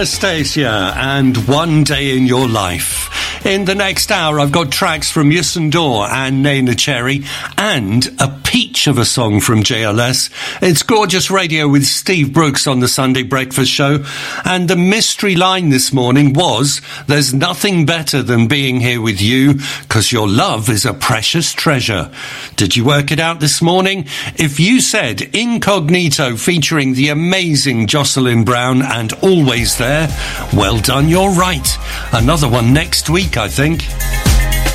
Anastasia and One Day in Your Life. In the next hour, I've got tracks from Yusundor and Nena Cherry and a peach of a song from JLS. It's Gorgeous Radio with Steve Brooks on the Sunday Breakfast Show. And the mystery line this morning was, there's nothing better than being here with you because your love is a precious treasure. Did you work it out this morning? If you said Incognito featuring the amazing Jocelyn Brown and Always There, well done, you're right. Another one next week, I think.